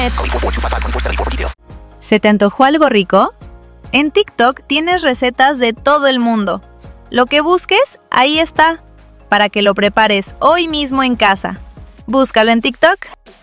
¿Se te antojó algo rico? En TikTok tienes recetas de todo el mundo. Lo que busques, ahí está, para que lo prepares hoy mismo en casa. Búscalo en TikTok.